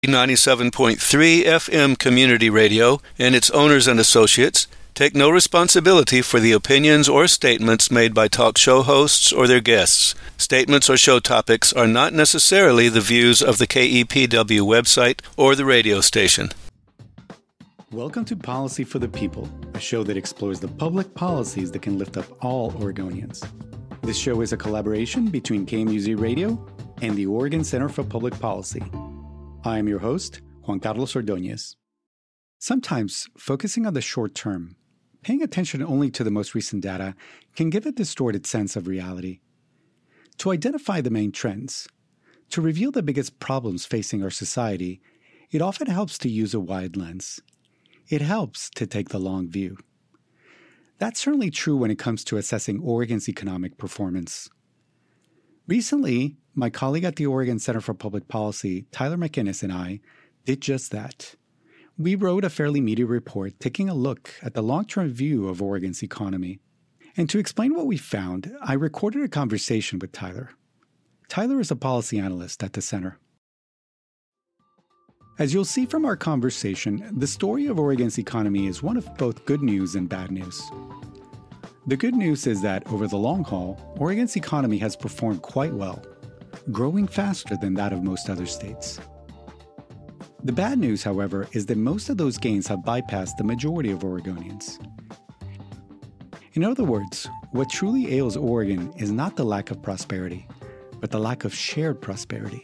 97.3 FM Community Radio and its owners and associates take no responsibility for the opinions or statements made by talk show hosts or their guests. Statements or show topics are not necessarily the views of the KEPW website or the radio station. Welcome to Policy for the People, a show that explores the public policies that can lift up all Oregonians. This show is a collaboration between KMUZ Radio and the Oregon Center for Public Policy. I am your host, Juan Carlos Ordóñez. Sometimes, focusing on the short term, paying attention only to the most recent data, can give a distorted sense of reality. To identify the main trends, to reveal the biggest problems facing our society, it often helps to use a wide lens. It helps to take the long view. That's certainly true when it comes to assessing Oregon's economic performance. Recently, my colleague at the Oregon Center for Public Policy, Tyler McInnes, and I did just that. We wrote a fairly meaty report taking a look at the long-term view of Oregon's economy. And to explain what we found, I recorded a conversation with Tyler. Tyler is a policy analyst at the center. As you'll see from our conversation, the story of Oregon's economy is one of both good news and bad news. The good news is that, over the long haul, Oregon's economy has performed quite well, growing faster than that of most other states. The bad news, however, is that most of those gains have bypassed the majority of Oregonians. In other words, what truly ails Oregon is not the lack of prosperity, but the lack of shared prosperity.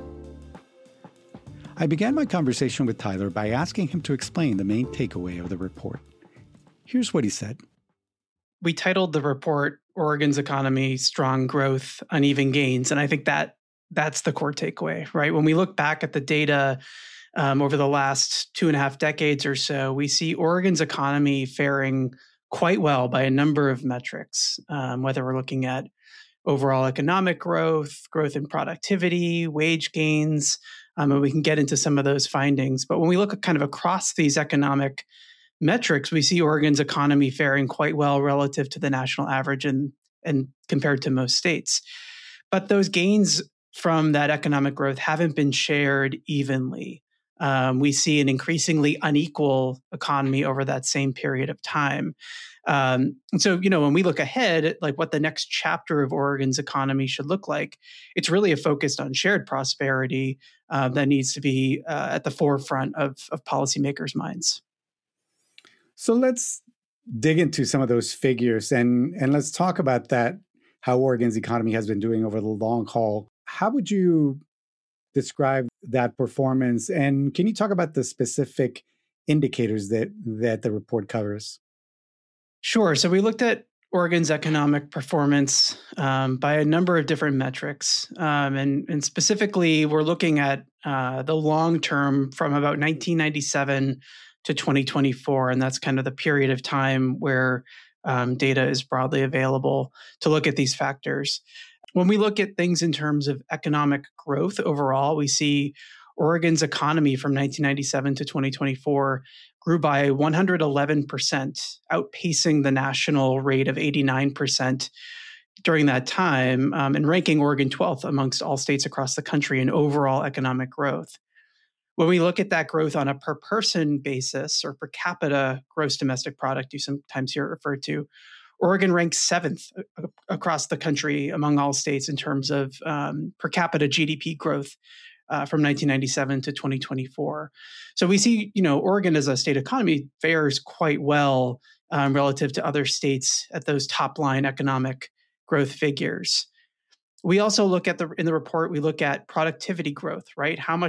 I began my conversation with Tyler by asking him to explain the main takeaway of the report. Here's what he said. We titled the report, Oregon's Economy, Strong Growth, Uneven Gains. And I think that's the core takeaway, right? When we look back at the data over the last 2.5 decades or so, we see Oregon's economy faring quite well by a number of metrics, whether we're looking at overall economic growth, growth in productivity, wage gains, and we can get into some of those findings. But when we look at kind of across these economic metrics, we see Oregon's economy faring quite well relative to the national average and compared to most states. But those gains from that economic growth haven't been shared evenly. We see an increasingly unequal economy over that same period of time. And so, when we look ahead at like what the next chapter of Oregon's economy should look like, it's really a focus on shared prosperity that needs to be at the forefront of policymakers' minds. So let's dig into some of those figures and let's talk about that, how Oregon's economy has been doing over the long haul. How would you describe that performance? And can you talk about the specific indicators that the report covers? Sure. So we looked at Oregon's economic performance by a number of different metrics. And specifically, we're looking at the long term from about 1997 to 2024. And that's kind of the period of time where data is broadly available to look at these factors. When we look at things in terms of economic growth overall, we see Oregon's economy from 1997 to 2024 grew by 111%, outpacing the national rate of 89% during that time, and ranking Oregon 12th amongst all states across the country in overall economic growth. When we look at that growth on a per person basis or per capita gross domestic product, you sometimes hear it referred to, Oregon ranks 7th across the country among all states in terms of per capita GDP growth from 1997 to 2024. So we see, Oregon as a state economy fares quite well relative to other states at those top line economic growth figures. We also look at in the report, we look at productivity growth, right? How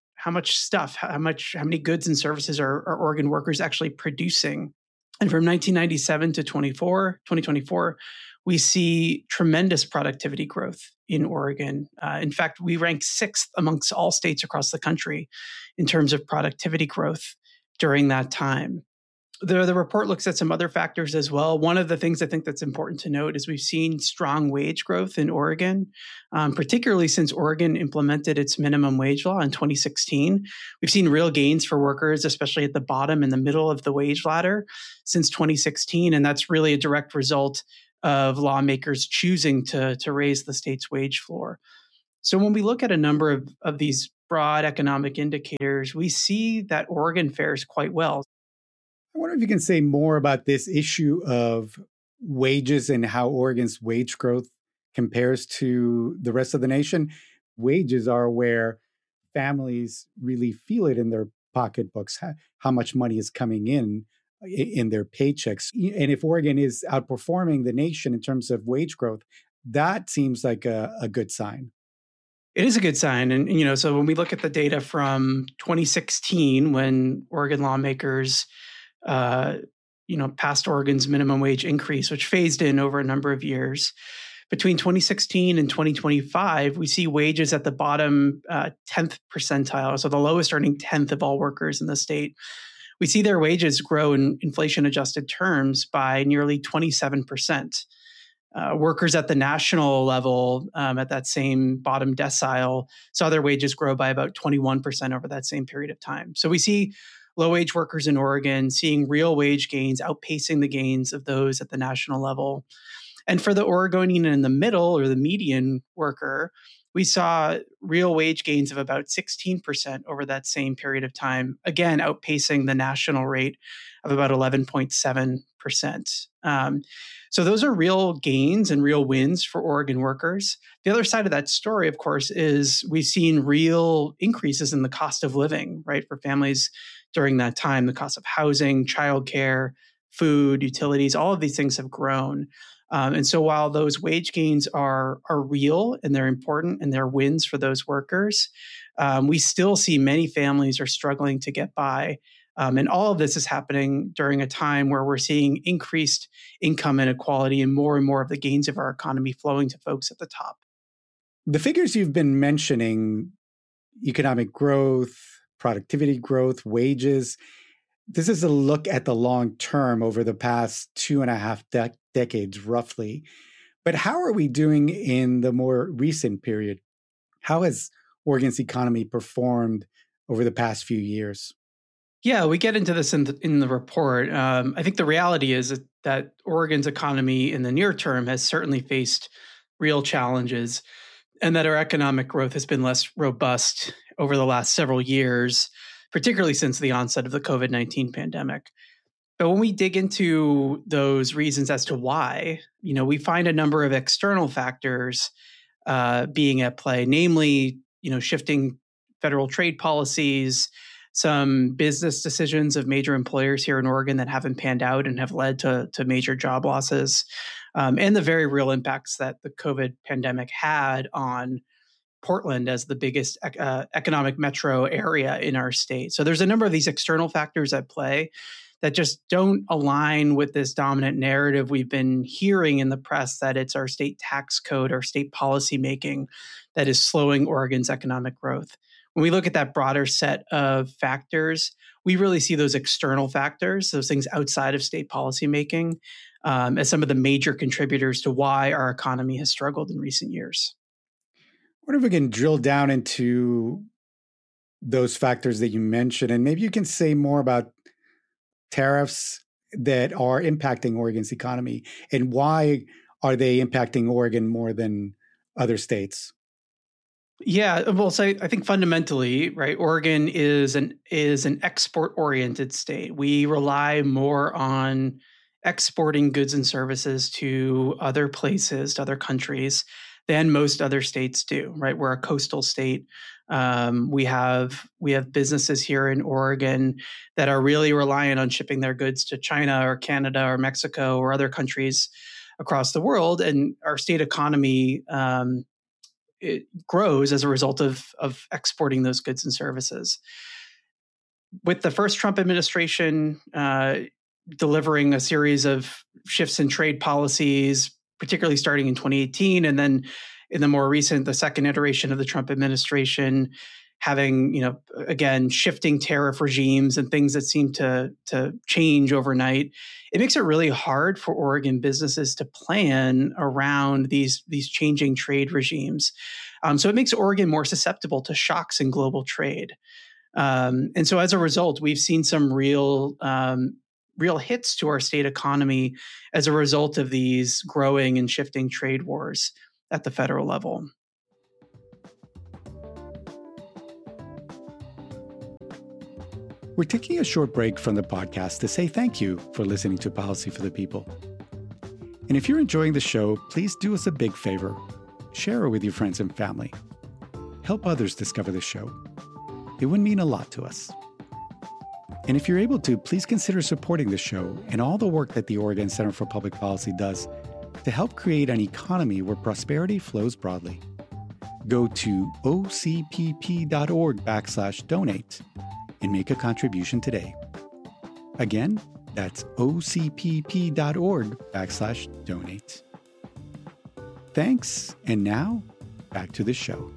many goods and services are Oregon workers actually producing? And from 1997 to 2024, we see tremendous productivity growth in Oregon. In fact, we rank 6th amongst all states across the country in terms of productivity growth during that time. The report looks at some other factors as well. One of the things I think that's important to note is we've seen strong wage growth in Oregon, particularly since Oregon implemented its minimum wage law in 2016. We've seen real gains for workers, especially at the bottom and the middle of the wage ladder since 2016. And that's really a direct result of lawmakers choosing to raise the state's wage floor. So when we look at a number of these broad economic indicators, we see that Oregon fares quite well. I wonder if you can say more about this issue of wages and how Oregon's wage growth compares to the rest of the nation. Wages are where families really feel it in their pocketbooks, how much money is coming in their paychecks. And if Oregon is outperforming the nation in terms of wage growth, that seems like a good sign. It is a good sign. And, so when we look at the data from 2016, when Oregon lawmakers, passed Oregon's minimum wage increase, which phased in over a number of years, between 2016 and 2025, we see wages at the bottom 10th percentile, so the lowest earning 10th of all workers in the state. We see their wages grow in inflation-adjusted terms by nearly 27%. Workers at the national level, at that same bottom decile, saw their wages grow by about 21% over that same period of time. So we see low-wage workers in Oregon seeing real wage gains outpacing the gains of those at the national level. And for the Oregonian in the middle or the median worker, we saw real wage gains of about 16% over that same period of time, again, outpacing the national rate of about 11.7%. So those are real gains and real wins for Oregon workers. The other side of that story, of course, is we've seen real increases in the cost of living, right, for families during that time. The cost of housing, childcare, food, utilities, all of these things have grown. And so while those wage gains are real and they're important and they're wins for those workers, we still see many families are struggling to get by. And all of this is happening during a time where we're seeing increased income inequality and more of the gains of our economy flowing to folks at the top. The figures you've been mentioning, economic growth, productivity growth, wages, this is a look at the long term over the past 2.5 decades, roughly. But how are we doing in the more recent period? How has Oregon's economy performed over the past few years? Yeah, we get into this in the report. I think the reality is that Oregon's economy in the near term has certainly faced real challenges, and that our economic growth has been less robust over the last several years, particularly since the onset of the COVID-19 pandemic. But when we dig into those reasons as to why, we find a number of external factors being at play, namely, shifting federal trade policies, some business decisions of major employers here in Oregon that haven't panned out and have led to major job losses, and the very real impacts that the COVID pandemic had on Portland as the biggest economic metro area in our state. So there's a number of these external factors at play that just don't align with this dominant narrative we've been hearing in the press that it's our state tax code or state policy making that is slowing Oregon's economic growth. When we look at that broader set of factors, we really see those external factors, those things outside of state policymaking, as some of the major contributors to why our economy has struggled in recent years. I wonder if we can drill down into those factors that you mentioned, and maybe you can say more about tariffs that are impacting Oregon's economy and why are they impacting Oregon more than other states? Yeah, well, so I think fundamentally, right, Oregon is an export-oriented state. We rely more on exporting goods and services to other places, to other countries, than most other states do, right? We're a coastal state. We have businesses here in Oregon that are really reliant on shipping their goods to China or Canada or Mexico or other countries across the world, and our state economy it grows as a result of exporting those goods and services. With the first Trump administration delivering a series of shifts in trade policies, particularly starting in 2018, and then in the more recent, the second iteration of the Trump administration, having, again, shifting tariff regimes and things that seem to change overnight, it makes it really hard for Oregon businesses to plan around these changing trade regimes. So it makes Oregon more susceptible to shocks in global trade. And so as a result, we've seen some real hits to our state economy as a result of these growing and shifting trade wars at the federal level. We're taking a short break from the podcast to say thank you for listening to Policy for the People. And if you're enjoying the show, please do us a big favor. Share it with your friends and family. Help others discover the show. It would mean a lot to us. And if you're able to, please consider supporting the show and all the work that the Oregon Center for Public Policy does to help create an economy where prosperity flows broadly. Go to ocpp.org/donate and make a contribution today. Again, that's ocpp.org/donate. Thanks, and now back to the show.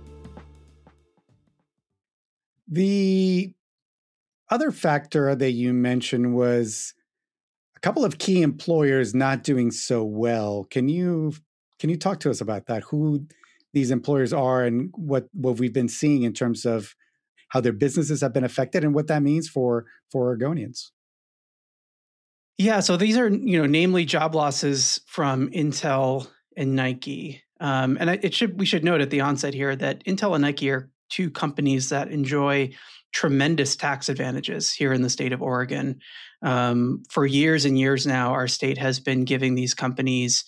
The other factor that you mentioned was a couple of key employers not doing so well. Can you talk to us about that? Who these employers are and what we've been seeing in terms of how their businesses have been affected and what that means for Oregonians? Yeah, so these are, namely job losses from Intel and Nike. We should note at the onset here that Intel and Nike are two companies that enjoy tremendous tax advantages here in the state of Oregon. For years and years now, our state has been giving these companies,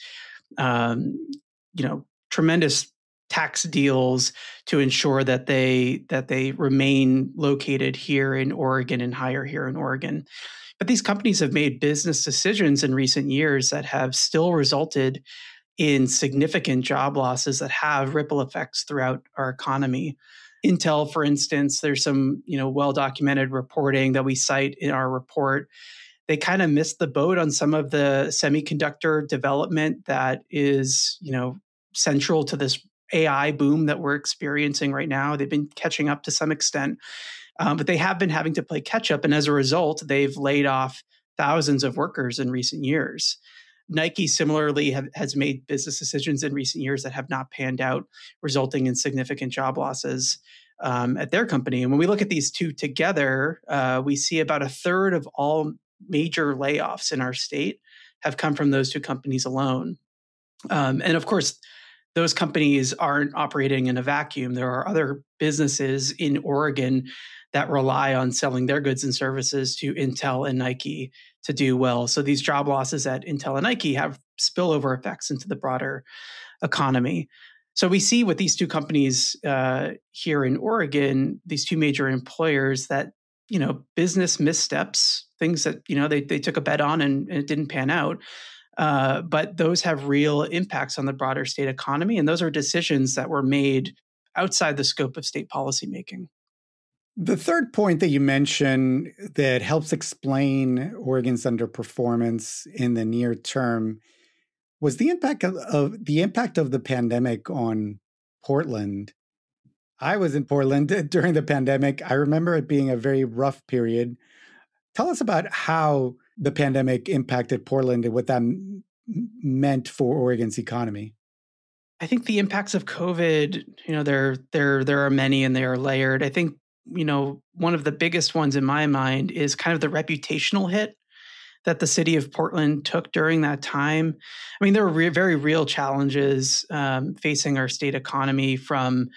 tremendous tax deals to ensure that they remain located here in Oregon and hire here in Oregon. But these companies have made business decisions in recent years that have still resulted in significant job losses that have ripple effects throughout our economy. Intel, for instance, there's some well-documented reporting that we cite in our report. They kind of missed the boat on some of the semiconductor development that is, central to this AI boom that we're experiencing right now. They've been catching up to some extent, but they have been having to play catch up. And as a result, they've laid off thousands of workers in recent years. Nike similarly has made business decisions in recent years that have not panned out, resulting in significant job losses at their company. And when we look at these two together, we see about a third of all major layoffs in our state have come from those two companies alone. And of course, those companies aren't operating in a vacuum. There are other businesses in Oregon that rely on selling their goods and services to Intel and Nike to do well. So these job losses at Intel and Nike have spillover effects into the broader economy. So we see with these two companies here in Oregon, these two major employers, that business missteps, things that they took a bet on and it didn't pan out. But those have real impacts on the broader state economy, and those are decisions that were made outside the scope of state policymaking. The third point that you mentioned that helps explain Oregon's underperformance in the near term was the impact of the pandemic on Portland. I was in Portland during the pandemic. I remember it being a very rough period. Tell us about how the pandemic impacted Portland and what that meant for Oregon's economy. I think the impacts of COVID, there are many and they are layered. I think, one of the biggest ones in my mind is kind of the reputational hit that the city of Portland took during that time. I mean, there were very real challenges facing our state economy from,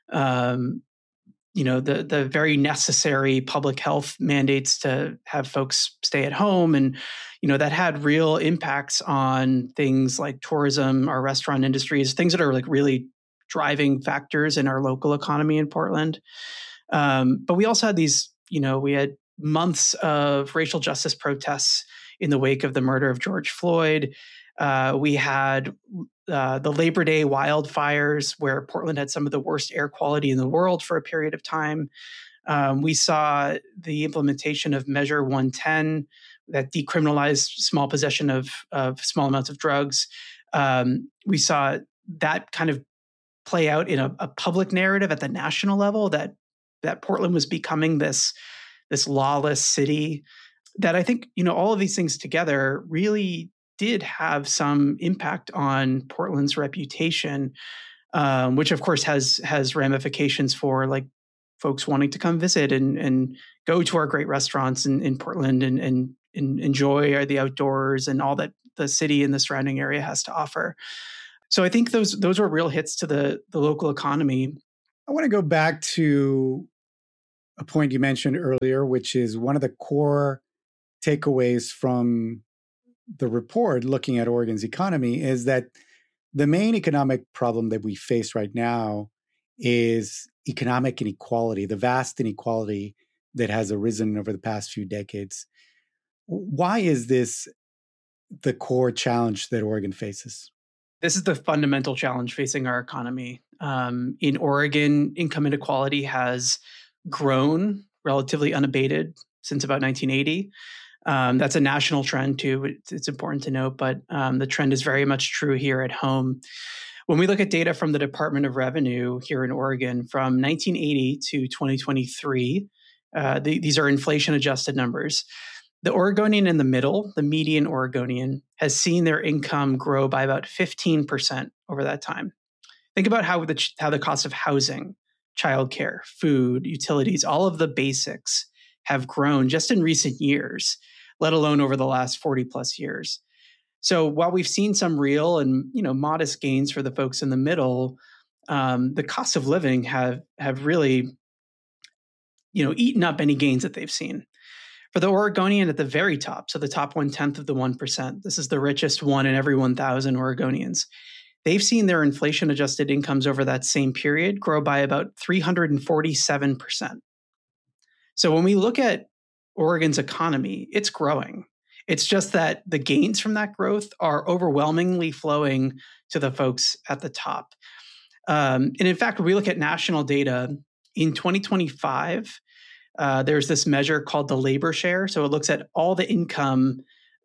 the very necessary public health mandates to have folks stay at home. And, that had real impacts on things like tourism, our restaurant industries, things that are like really driving factors in our local economy in Portland. But we also had these, we had months of racial justice protests in the wake of the murder of George Floyd. We had the Labor Day wildfires, where Portland had some of the worst air quality in the world for a period of time. We saw the implementation of Measure 110 that decriminalized small possession of small amounts of drugs. We saw that kind of play out in a public narrative at the national level that Portland was becoming this lawless city. That I think, all of these things together really did have some impact on Portland's reputation, which of course has ramifications for like folks wanting to come visit and go to our great restaurants in Portland and enjoy the outdoors and all that the city and the surrounding area has to offer. So I think those were real hits to the local economy. I want to go back to a point you mentioned earlier, which is one of the core takeaways from the report looking at Oregon's economy, is that the main economic problem that we face right now is economic inequality, the vast inequality that has arisen over the past few decades. Why is this the core challenge that Oregon faces? This is the fundamental challenge facing our economy. In Oregon, income inequality has grown relatively unabated since about 1980. That's a national trend too. It's important to note, but the trend is very much true here at home. When we look at data from the Department of Revenue here in Oregon from 1980 to 2023, these are inflation-adjusted numbers. The Oregonian in the middle, the median Oregonian, has seen their income grow by about 15% over that time. Think about how the cost of housing, childcare, food, utilities, all of the basics have grown just in recent years, let alone over the last 40 plus years. So while we've seen some real and modest gains for the folks in the middle, the cost of living have really eaten up any gains that they've seen. For the Oregonian at the very top, so the top 1/10 of the 1%, this is the richest one in every 1,000 Oregonians. They've seen their inflation-adjusted incomes over that same period grow by about 347%. So when we look at Oregon's economy, it's growing. It's just that the gains from that growth are overwhelmingly flowing to the folks at the top. And in fact, when we look at national data, in 2025, there's this measure called the labor share. So it looks at all the income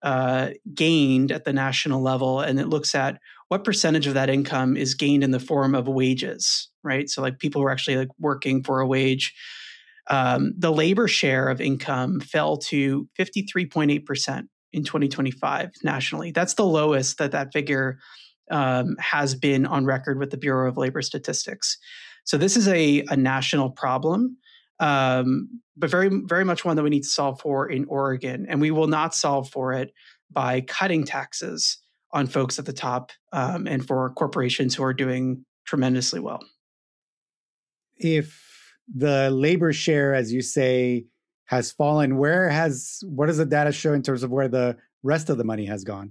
gained at the national level, and it looks at what percentage of that income is gained in the form of wages, right? So like people who are actually like working for a wage. The labor share of income fell to 53.8% in 2025 nationally. That's the lowest that figure has been on record with the Bureau of Labor Statistics. So this is a national problem. But very, very much one that we need to solve for in Oregon. And we will not solve for it by cutting taxes on folks at the top and for corporations who are doing tremendously well. If the labor share, as you say, has fallen, what does the data show in terms of where the rest of the money has gone?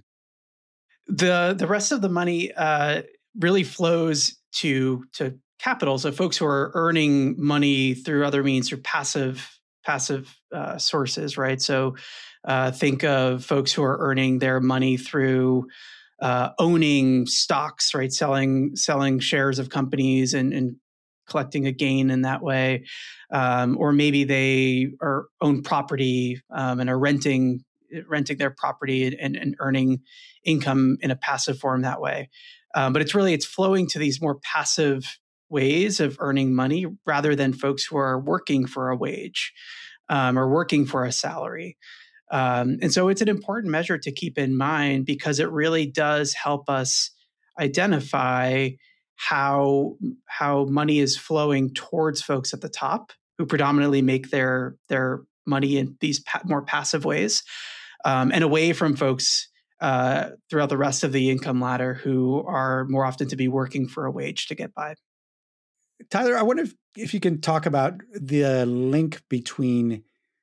The rest of the money really flows to capital. So folks who are earning money through other means, through passive sources, right? So think of folks who are earning their money through owning stocks, right? Selling shares of companies and collecting a gain in that way. Or maybe they own property and are renting their property and earning income in a passive form that way. But it's flowing to these more passive ways of earning money rather than folks who are working for a wage or working for a salary. And so it's an important measure to keep in mind because it really does help us identify how money is flowing towards folks at the top who predominantly make their money in these more passive ways and away from folks throughout the rest of the income ladder who are more often to be working for a wage to get by. Tyler, I wonder if you can talk about the link between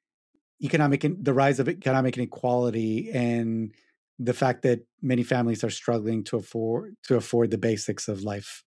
the rise of economic inequality and the fact that many families are struggling to afford the basics of life.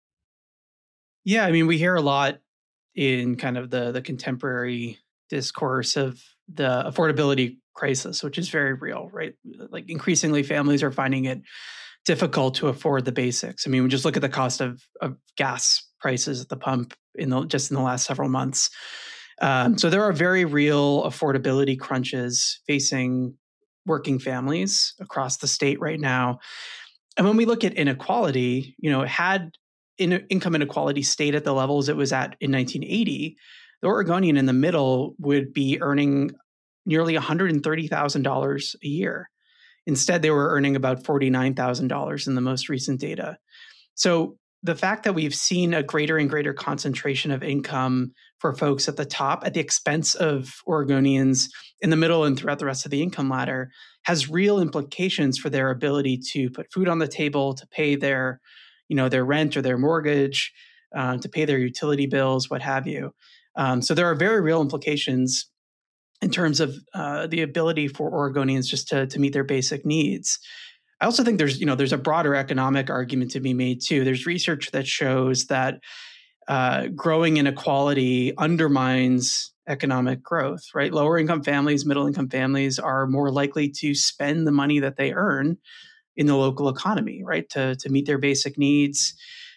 Yeah, I mean, we hear a lot in kind of the contemporary discourse of the affordability crisis, which is very real, right? Like increasingly families are finding it difficult to afford the basics. I mean, we just look at the cost of gas prices at the pump just in the last several months. So there are very real affordability crunches facing working families across the state right now. And when we look at inequality, had income inequality stayed at the levels it was at in 1980, the Oregonian in the middle would be earning nearly $130,000 a year. Instead, they were earning about $49,000 in the most recent data. So the fact that we've seen a greater and greater concentration of income for folks at the top at the expense of Oregonians in the middle and throughout the rest of the income ladder has real implications for their ability to put food on the table, to pay their rent or their mortgage, to pay their utility bills, what have you. So there are very real implications in terms of the ability for Oregonians just to meet their basic needs. I also think there's a broader economic argument to be made too. There's research that shows that growing inequality undermines economic growth, right? Lower income families, middle income families are more likely to spend the money that they earn in the local economy, right? To meet their basic needs,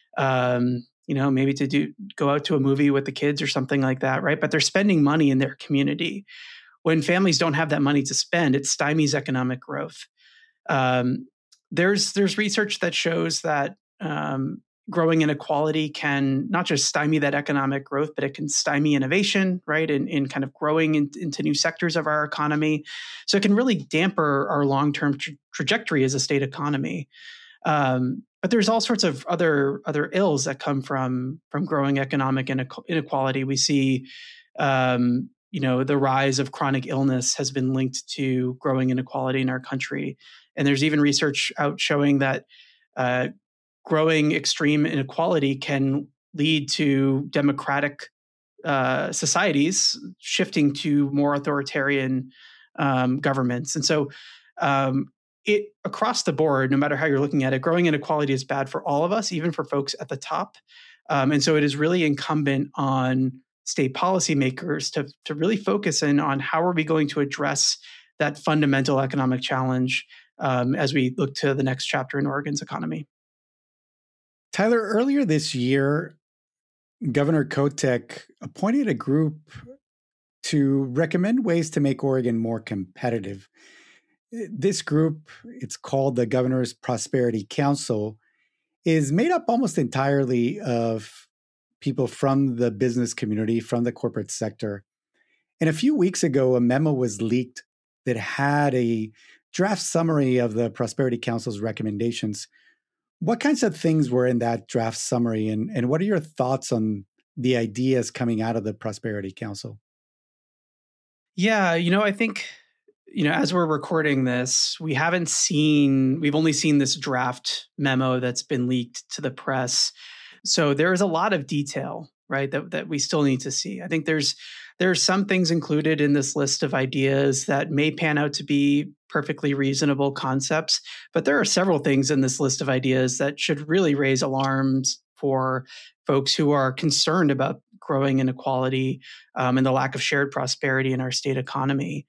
maybe to go out to a movie with the kids or something like that, right? But they're spending money in their community. When families don't have that money to spend, it stymies economic growth. There's research that shows that growing inequality can not just stymie that economic growth, but it can stymie innovation, right? In kind of growing into new sectors of our economy. So it can really damper our long-term trajectory as a state economy. But there's all sorts of other ills that come from growing economic inequality. We see, the rise of chronic illness has been linked to growing inequality in our country. And there's even research out showing that growing extreme inequality can lead to democratic societies shifting to more authoritarian governments. And so across the board, no matter how you're looking at it, growing inequality is bad for all of us, even for folks at the top. And so it is really incumbent on state policymakers to really focus in on how are we going to address that fundamental economic challenge as we look to the next chapter in Oregon's economy. Tyler, earlier this year, Governor Kotek appointed a group to recommend ways to make Oregon more competitive. This group, it's called the Governor's Prosperity Council, is made up almost entirely of people from the business community, from the corporate sector. And a few weeks ago, a memo was leaked that had a draft summary of the Prosperity Council's recommendations. What kinds of things were in that draft summary, and what are your thoughts on the ideas coming out of the Prosperity Council? Yeah, I think, as we're recording this, we've only seen this draft memo that's been leaked to the press. So there is a lot of detail, right, that we still need to see. I think there's some things included in this list of ideas that may pan out to be perfectly reasonable concepts, but there are several things in this list of ideas that should really raise alarms for folks who are concerned about growing inequality and the lack of shared prosperity in our state economy.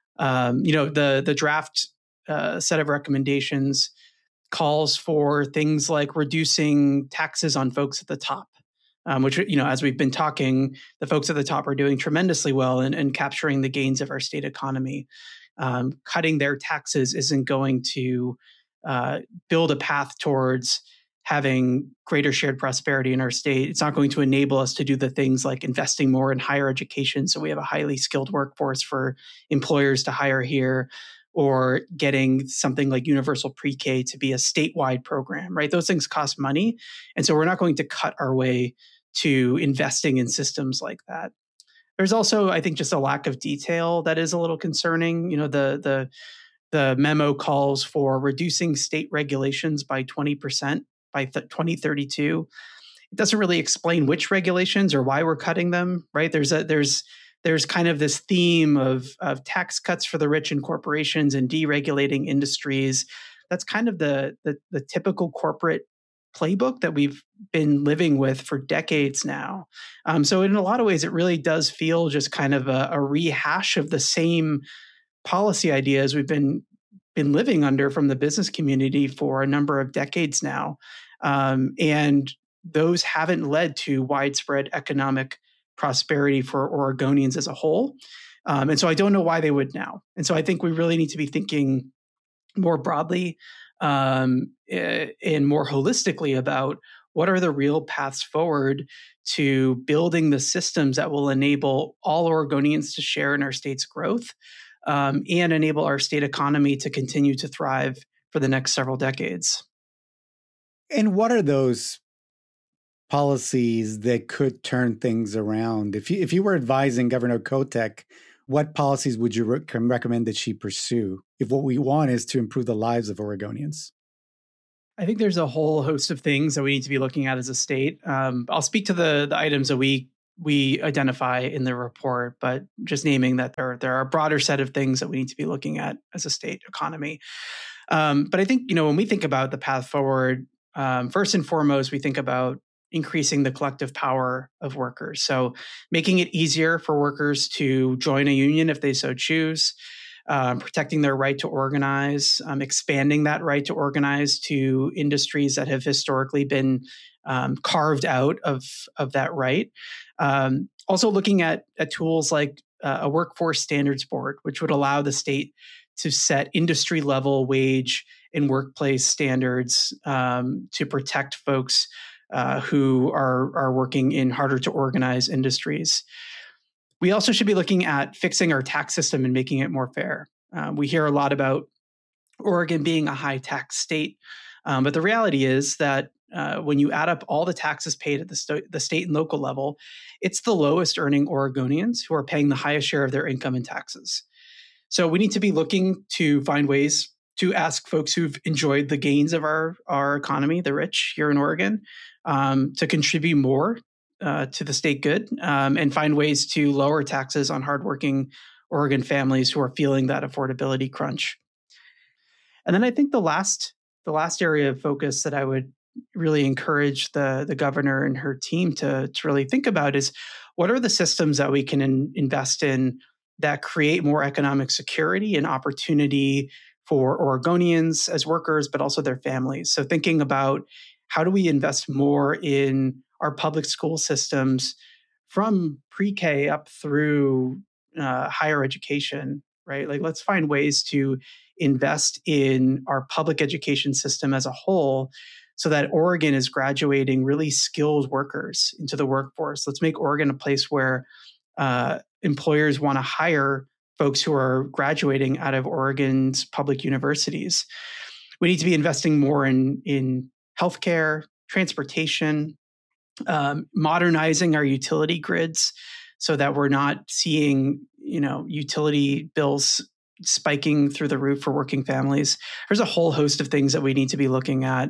The draft set of recommendations calls for things like reducing taxes on folks at the top. Which, as we've been talking, the folks at the top are doing tremendously well in capturing the gains of our state economy. Cutting their taxes isn't going to build a path towards having greater shared prosperity in our state. It's not going to enable us to do the things like investing more in higher education so we have a highly skilled workforce for employers to hire here, or getting something like universal pre-K to be a statewide program, right? Those things cost money. And so we're not going to cut our way to investing in systems like that. There's also, I think, just a lack of detail that is a little concerning. The memo calls for reducing state regulations by 20% by 2032. It doesn't really explain which regulations or why we're cutting them, right? There's kind of this theme of tax cuts for the rich and corporations and deregulating industries. That's kind of the typical corporate playbook that we've been living with for decades now. So in a lot of ways, it really does feel just kind of a rehash of the same policy ideas we've been living under from the business community for a number of decades now. And those haven't led to widespread economic prosperity for Oregonians as a whole. And so I don't know why they would now. And so I think we really need to be thinking more broadly and more holistically about what are the real paths forward to building the systems that will enable all Oregonians to share in our state's growth and enable our state economy to continue to thrive for the next several decades. And what are those policies that could turn things around? If you were advising Governor Kotek, what policies would you recommend that she pursue if what we want is to improve the lives of Oregonians? I think there's a whole host of things that we need to be looking at as a state. I'll speak to the items that we we identify in the report, but just naming that there are a broader set of things that we need to be looking at as a state economy. But I think, when we think about the path forward, first and foremost, we think about increasing the collective power of workers. So making it easier for workers to join a union if they so choose, protecting their right to organize, expanding that right to organize to industries that have historically been carved out of that right. Also looking at tools like a workforce standards board, which would allow the state to set industry level wage and workplace standards to protect folks who are working in harder to organize industries. We also should be looking at fixing our tax system and making it more fair. We hear a lot about Oregon being a high tax state, but the reality is that when you add up all the taxes paid at the state and local level, it's the lowest earning Oregonians who are paying the highest share of their income in taxes. So we need to be looking to find ways to ask folks who've enjoyed the gains of our economy, the rich here in Oregon, to contribute more to the state good, and find ways to lower taxes on hardworking Oregon families who are feeling that affordability crunch. And then I think the last area of focus that I would really encourage the governor and her team to really think about is, what are the systems that we can invest in that create more economic security and opportunity for Oregonians as workers, but also their families. So thinking about, how do we invest more in our public school systems from pre-K up through higher education, right? Like, let's find ways to invest in our public education system as a whole so that Oregon is graduating really skilled workers into the workforce. Let's make Oregon a place where employers want to hire folks who are graduating out of Oregon's public universities. We need to be investing more in healthcare, transportation, modernizing our utility grids so that we're not seeing, utility bills spiking through the roof for working families. There's a whole host of things that we need to be looking at,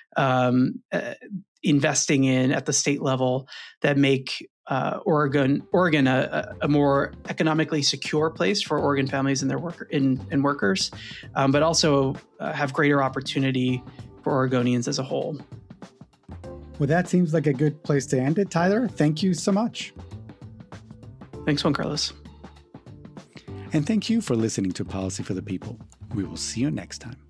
investing in at the state level that make Oregon a more economically secure place for Oregon families and their workers, but also have greater opportunity for Oregonians as a whole. Well, that seems like a good place to end it, Tyler. Thank you so much. Thanks, Juan Carlos. And thank you for listening to Policy for the People. We will see you next time.